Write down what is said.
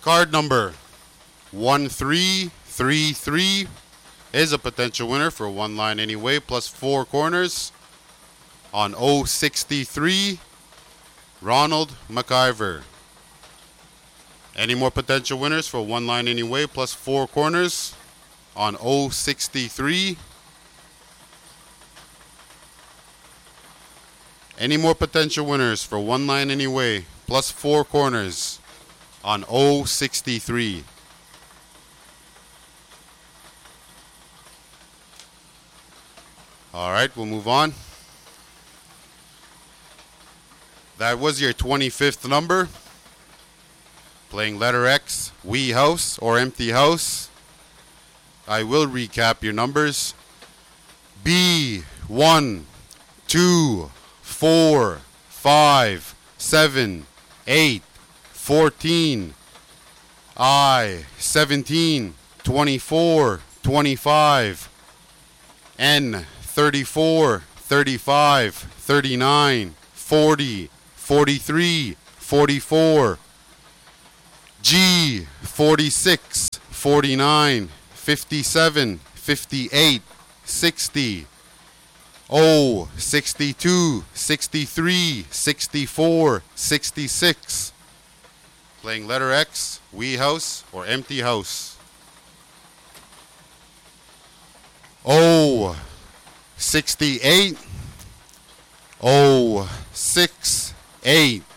Card number 1333 is a potential winner for one line anyway, plus four corners. On 063, Ronald McIver. Any more potential winners for one line anyway, plus four corners? On 063. Any more potential winners for one line anyway, plus four corners? On 063. All right, we'll move on. That was your 25th number. Playing letter X, Wee House or Empty House. I will recap your numbers. B, 1, 2, 4, 5, 7, 8, 14. I, 17, 24, 25. N, 34, 35, 39, 40, 43, 44. G, 46, 49, 57, 58, 60. O, 62, 63, 64, 66. Playing letter X, Wee House or Empty House. O, 68, 0, 6, 8.